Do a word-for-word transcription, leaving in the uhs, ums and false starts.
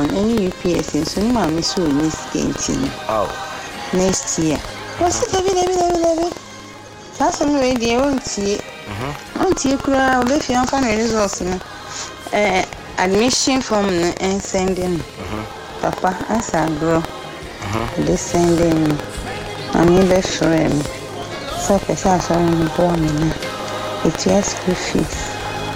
on any U P S in so my miss will miss eighteen. Oh. Next year. What's it, David, David, David, David? That's some radio, won't see it. Won't you cry? I'll be feeling funny results. Uh, admission form and sending. Papa, as I grow, they sending. I mean, best friend. So, I saw me born. It's your school fees.